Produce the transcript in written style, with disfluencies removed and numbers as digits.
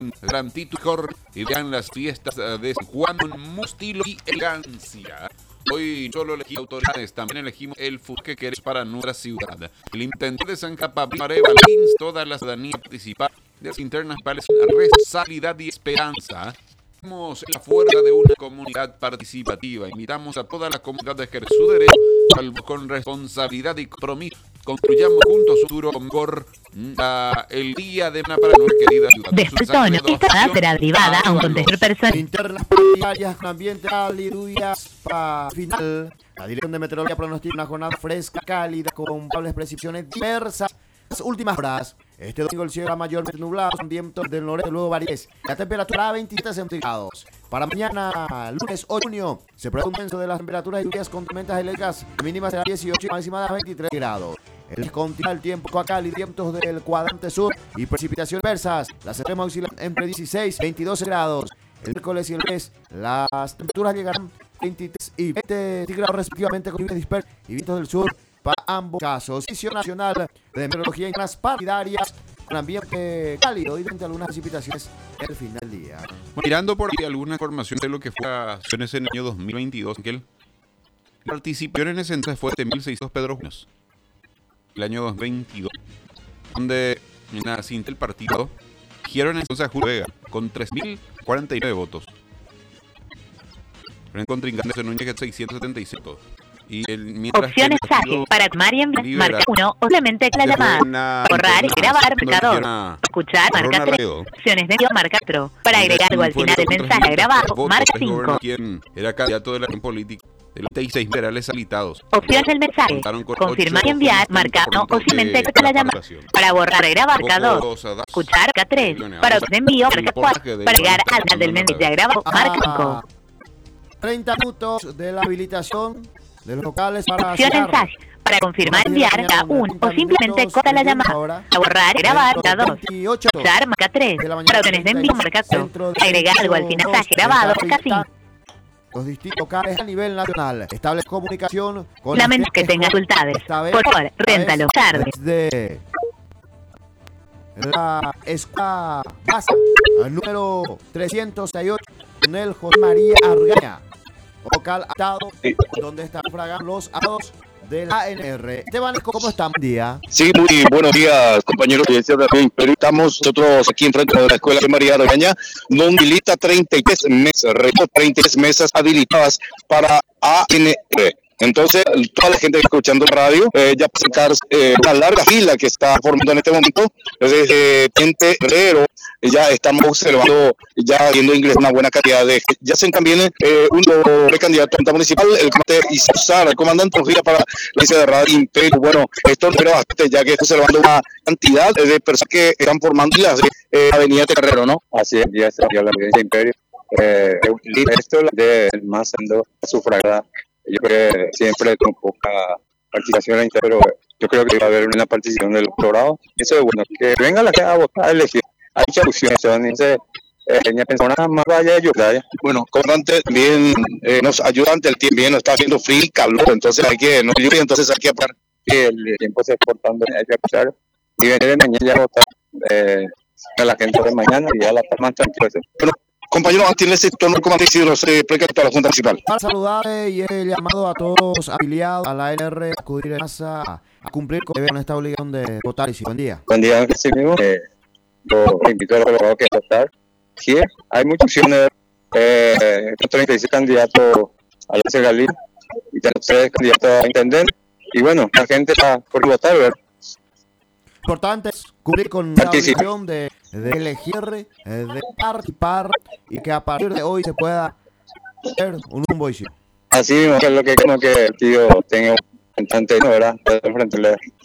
gran título y vean las fiestas de San Juan con mucho estilo y elegancia. Hoy solo elegimos autoridades, también elegimos el futuro que queremos para nuestra ciudad. El intendente de San Capablanca, Valins, toda la ciudadanía participar de las internas para responsabilidad y esperanza. Somos la fuerza de una comunidad participativa. Invitamos a toda la comunidad a ejercer su derecho con responsabilidad y compromiso. Construyamos juntos un futuro mejor el día de una para nuestra querida ciudad. Despertón, esta será derivada a un contexto personal. Internas partidarias con ambiente cálido y para final. La Dirección de Meteorología pronostica una jornada fresca, cálida, con probables precipitaciones diversas. Las últimas horas. Este domingo el cielo mayormente nublado, con vientos del noreste, luego varíes. La temperatura a 27 centígrados. Para mañana, lunes 8 de junio, se prevé un descenso de las temperaturas y lluvias con tormentas eléctricas. Mínima será 18 y máxima de 23 grados. El continental tiempo cálido, vientos del cuadrante sur y precipitaciones diversas. Las extremas oscilan entre 16 y 22 grados. El miércoles y el lunes, las temperaturas llegarán 23 y 20 grados respectivamente, con lluvias dispersas y vientos del sur. Para ambos casos, Instituto Nacional de Meteorología y las partidarias, un ambiente cálido y frente a algunas precipitaciones el final del día. Mirando por ahí alguna información de lo que fue las acciones en el año 2022, que la participación en ese entonces fue de 1.600 Pedro Junos. El año 2022, donde en la cinta del partido eligieron entonces a Julio Vega con 3.049 votos. En contrincante en un 677 votos. Y opción mensaje para tomar y enviar, marca 1 o simplemente la llamada, borrar y grabar, marca 2, escuchar, marca 3, opciones de envío, marca 4, para agregar algo al final del mensaje grabado, marca 5. Quien era candidato de la política de los 36 federales habilitados. Opciones del mensaje, confirmar y enviar, marca 1 o simplemente la llamada, para borrar y grabar, marca 2, escuchar, marca 3, para opción de envío, marca 4, para agregar al final del mensaje grabado, marca 5. 30 minutos de la habilitación de los locales para opción mensaje para confirmar enviar a 1 o simplemente corta la llamada, a borrar grabar a 2, usar marca 3, para opciones de envío marca 4, agregar algo al final mensaje grabado marca 5. Los distintos locales a nivel nacional establece comunicación con lamento que tenga resultados, por favor, réntalo tarde. De la escuela base número 368 Nel José María Argaña, local Estado, donde están fragando los ados de la ANR. Esteban, ¿cómo están? Buen día. Sí, muy buenos días, compañeros de Imperio. Estamos nosotros aquí enfrente de la Escuela de María Argaña, donde habilita 33 mesas, 33 mesas habilitadas para ANR. Entonces, toda la gente escuchando radio, ya puede sentarse una larga fila que está formando en este momento. Desde febrero ya estamos observando, ya viendo inglés una buena cantidad de... Ya se también un precandidato a municipal, el comandante Isar, el comandante Rojilla para la iglesia de Radio Imperio. Bueno, esto no era bastante, ya que está observando una cantidad de personas que están formando las Avenida Terrero, ¿no? Así es, ya se dio la iglesia de Imperio. Esto de más siendo sufragada. Yo creo que siempre con poca participación, pero yo creo que va a haber una participación del doctorado. Eso es bueno, que venga la gente a votar, a elegir. Hay muchas opciones, entonces, ni a pensar nada más vaya a ayudar. Bueno, comandante, bien nos ayuda ante el tiempo, bien nos está haciendo frío y calor, entonces hay que, no lluvia, entonces hay que apagar. El tiempo se exportando, hay que apoyar. Y venir de mañana ya a votar a la gente de mañana y ya la está más tranquila. Bueno, compañero, antes de sector, no comandante Isidro, precandidato a la Junta Municipal. Para saludar y el llamado a todos afiliados a la ANR a acudir en masa a cumplir con esta obligación de votar. Y sí, buen día. Buen día, sí mismo. Lo invito a los que votar. Sí, hay muchas opciones. 36 candidatos a la Segalí y 3 candidatos a intendente. Y bueno, la gente está por votar, ¿verdad? Importante es cumplir con la obligación de elegir, de participar y que a partir de hoy se pueda hacer un rumbo. Así mismo, que es lo que queremos, que el tío tenga un cantante, ¿verdad? Frente